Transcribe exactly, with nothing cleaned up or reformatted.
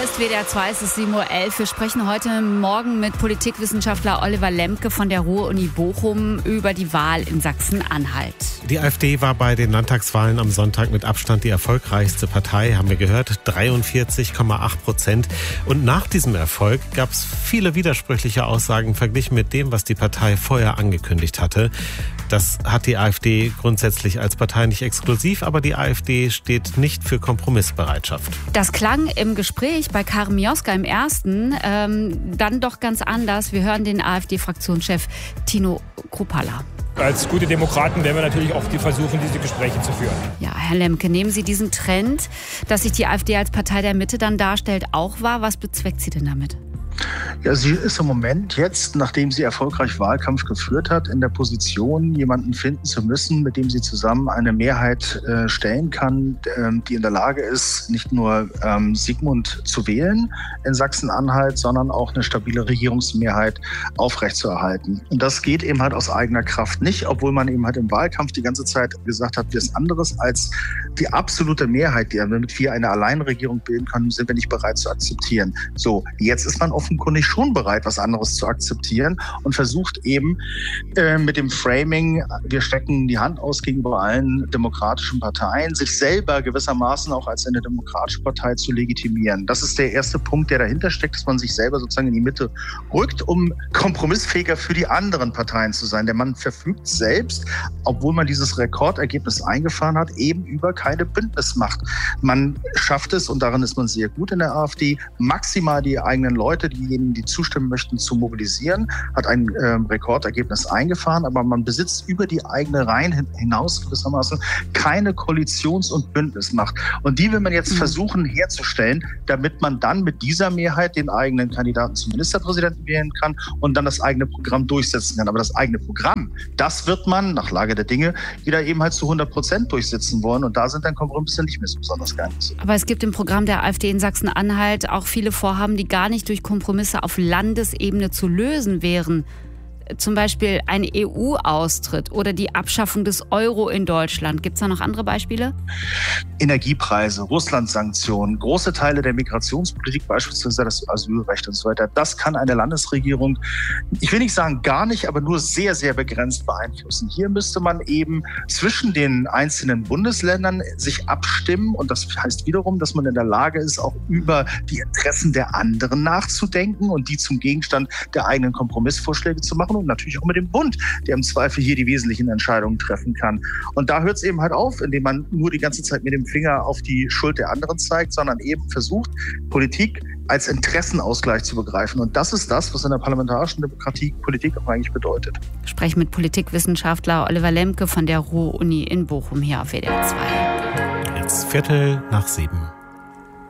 Ist W D R zwei, es ist sieben Uhr elf. Wir sprechen heute Morgen mit Politikwissenschaftler Oliver Lemke von der Ruhr-Uni Bochum über die Wahl in Sachsen-Anhalt. Die AfD war bei den Landtagswahlen am Sonntag mit Abstand die erfolgreichste Partei, haben wir gehört, dreiundvierzig Komma acht Prozent. Und nach diesem Erfolg gab es viele widersprüchliche Aussagen verglichen mit dem, was die Partei vorher angekündigt hatte. Das hat die AfD grundsätzlich als Partei nicht exklusiv, aber die AfD steht nicht für Kompromissbereitschaft. Das klang im Gespräch bei Karin Mioska im ersten ähm, dann doch ganz anders. Wir hören den AfD-Fraktionschef Tino Kruppalla. Als gute Demokraten werden wir natürlich auch versuchen, diese Gespräche zu führen. Ja, Herr Lemke, nehmen Sie diesen Trend, dass sich die AfD als Partei der Mitte dann darstellt, auch wahr? Was bezweckt sie denn damit? Ja, sie ist im Moment jetzt, nachdem sie erfolgreich Wahlkampf geführt hat, in der Position, jemanden finden zu müssen, mit dem sie zusammen eine Mehrheit äh, stellen kann, ähm, die in der Lage ist, nicht nur ähm, Sigmund zu wählen in Sachsen-Anhalt, sondern auch eine stabile Regierungsmehrheit aufrechtzuerhalten. Und das geht eben halt aus eigener Kraft nicht, obwohl man eben halt im Wahlkampf die ganze Zeit gesagt hat, wir sind anderes als die absolute Mehrheit, die, damit wir eine Alleinregierung bilden können, sind wir nicht bereit zu akzeptieren. So, jetzt ist man offenkundig schon bereit, was anderes zu akzeptieren und versucht eben äh, mit dem Framing, wir stecken die Hand aus gegenüber allen demokratischen Parteien, sich selber gewissermaßen auch als eine demokratische Partei zu legitimieren. Das ist der erste Punkt, der dahinter steckt, dass man sich selber sozusagen in die Mitte rückt, um kompromissfähiger für die anderen Parteien zu sein. Denn man verfügt selbst, obwohl man dieses Rekordergebnis eingefahren hat, eben über keine Bündnismacht. Man schafft es, und darin ist man sehr gut in der AfD, maximal die eigenen Leute, diejenigen, die zustimmen möchten, zu mobilisieren, hat ein äh, Rekordergebnis eingefahren, aber man besitzt über die eigene Reihen hinaus gewissermaßen keine Koalitions- und Bündnismacht. Und die will man jetzt mhm. versuchen herzustellen, damit man dann mit dieser Mehrheit den eigenen Kandidaten zum Ministerpräsidenten wählen kann und dann das eigene Programm durchsetzen kann. Aber das eigene Programm, das wird man nach Lage der Dinge wieder eben halt zu hundert Prozent durchsetzen wollen. Und da sind dann Kompromisse nicht mehr so besonders geeignet. Aber es gibt im Programm der AfD in Sachsen-Anhalt auch viele Vorhaben, die gar nicht durch Kompromisse auf Landesebene zu lösen wären. Zum Beispiel ein E U-Austritt oder die Abschaffung des Euro in Deutschland. Gibt es da noch andere Beispiele? Energiepreise, Russland-Sanktionen, große Teile der Migrationspolitik, beispielsweise das Asylrecht und so weiter. Das kann eine Landesregierung, ich will nicht sagen gar nicht, aber nur sehr, sehr begrenzt beeinflussen. Hier müsste man eben zwischen den einzelnen Bundesländern sich abstimmen. Und das heißt wiederum, dass man in der Lage ist, auch über die Interessen der anderen nachzudenken und die zum Gegenstand der eigenen Kompromissvorschläge zu machen. Und natürlich auch mit dem Bund, der im Zweifel hier die wesentlichen Entscheidungen treffen kann. Und da hört es eben halt auf, indem man nur die ganze Zeit mit dem Finger auf die Schuld der anderen zeigt, sondern eben versucht, Politik als Interessenausgleich zu begreifen. Und das ist das, was in der parlamentarischen Demokratie Politik auch eigentlich bedeutet. Ich spreche mit Politikwissenschaftler Oliver Lemke von der Ruhr-Uni in Bochum hier auf W D R zwei. Jetzt Viertel nach sieben.